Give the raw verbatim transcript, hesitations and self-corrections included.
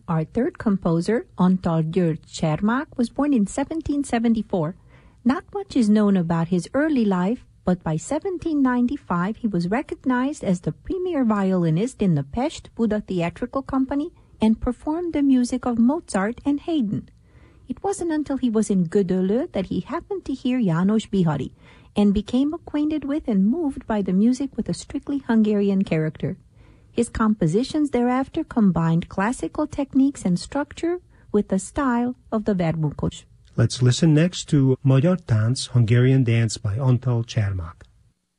Our third composer, Antal György Csermák, was born in seventeen seventy-four. Not much is known about his early life, but by seventeen ninety-five he was recognized as the premier violinist in the Pest Buda Theatrical Company and performed the music of Mozart and Haydn. It wasn't until he was in Gödöllő that he happened to hear János Bihari and became acquainted with and moved by the music with a strictly Hungarian character. His compositions thereafter combined classical techniques and structure with the style of the vermunkos. Let's listen next to Magyar Tánc, Hungarian Dance by Antal Csermák.